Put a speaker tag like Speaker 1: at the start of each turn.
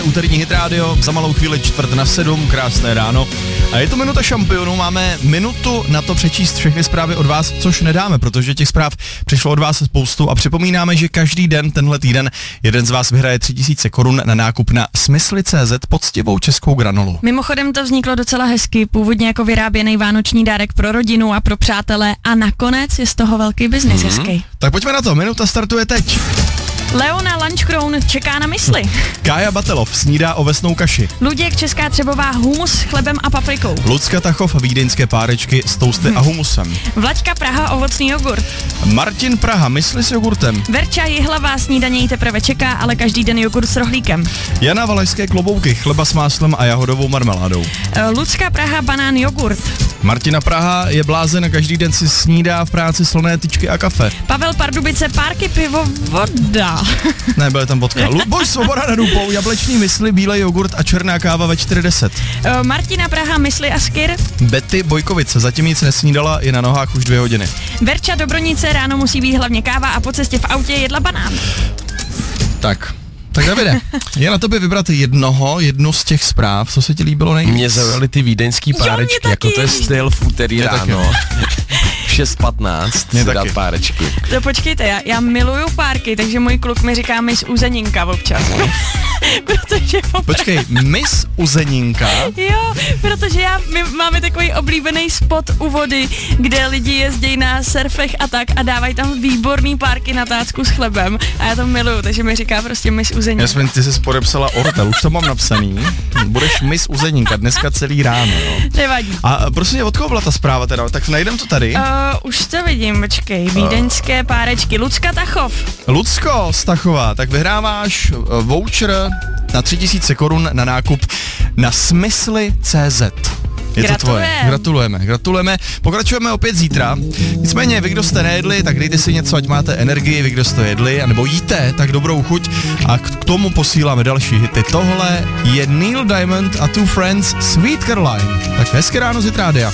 Speaker 1: Úterní Hit Radio, za malou chvíli 6:45, krásné ráno. A je to minuta šampionů, máme minutu na to přečíst všechny zprávy od vás, což nedáme, protože těch zpráv přišlo od vás spoustu a připomínáme, že každý den, tenhle týden, jeden z vás vyhraje 3000 korun na nákup na Smysly.cz poctivou českou granolu.
Speaker 2: Mimochodem to vzniklo docela hezky, původně jako vyráběný vánoční dárek pro rodinu a pro přátele a nakonec je z toho velký biznis hezký.
Speaker 1: Tak pojďme na to, minuta startuje teď.
Speaker 2: Leona Lunchcrown čeká na mysli.
Speaker 1: Kája Batelov snídá ovesnou kaši.
Speaker 2: Luděk Česká Třebová humus s chlebem a paprikou.
Speaker 1: Lucka Tachov vídeňské párečky s tousty a humusem.
Speaker 2: Vlaďka Praha ovocný jogurt.
Speaker 1: Martin Praha mysli s jogurtem.
Speaker 2: Verča Jihlavá snídaně jí teprve čeká, ale každý den jogurt s rohlíkem.
Speaker 1: Jana Valašské klobouky, chleba s máslem a jahodovou marmeládou.
Speaker 2: Lucka Praha banán jogurt.
Speaker 1: Martina Praha je blázen a každý den si snídá v práci slné tyčky a kafe.
Speaker 2: Pavel Pardubice párky pivo voda.
Speaker 1: Ne, byla tam vodka. Luboš Svoboda nad Úpou, jableční mysli, bílej jogurt a černá káva ve 4:10.
Speaker 2: Martina Praha mysli a skyr.
Speaker 1: Betty Bojkovice zatím nic nesnídala, je na nohách už 2 hodiny.
Speaker 2: Verča Dobronice ráno musí být hlavně káva a po cestě v autě jedla banán.
Speaker 1: Tak Davide, je na tobě vybrat jednu z těch zpráv, co se ti líbilo nejvíc.
Speaker 3: Mě zaujaly ty vídeňský párečky, jako to je styl v úterý ráno. 6:15 si dát párečky.
Speaker 2: No počkejte, já miluju párky, takže můj kluk mi říká Miss Uzeninka občas. Protože
Speaker 1: Počkej, Miss Uzeninka?
Speaker 2: Jo, protože my máme takový oblíbený spot u vody, kde lidi jezdí na surfech a tak a dávají tam výborný párky na tácku s chlebem a já to miluju, takže mi říká prostě Miss Uzeninka.
Speaker 1: Jasmin, ty jsi podepsala ortel, už to mám napsaný. Budeš Miss Uzeninka dneska celý ráno, jo.
Speaker 2: Nevadí.
Speaker 1: A prosím, od koho byla ta zpráva teda? Tak najdem to tady.
Speaker 2: Už to vidím, počkej, vídeňské párečky. Lucka Tachov.
Speaker 1: Lucko Stachová, tak vyhráváš voucher na 3000 korun na nákup na Smysly.cz. Je to tvoje. Gratulujeme. Pokračujeme opět zítra. Nicméně, vy, kdo jste nejedli, tak dejte si něco, ať máte energii, vy, kdo jste jedli, anebo jíte, tak dobrou chuť. A k tomu posíláme další hity. Tohle je Neil Diamond a Two Friends Sweet Caroline. Tak hezké ráno z Hit Rádia.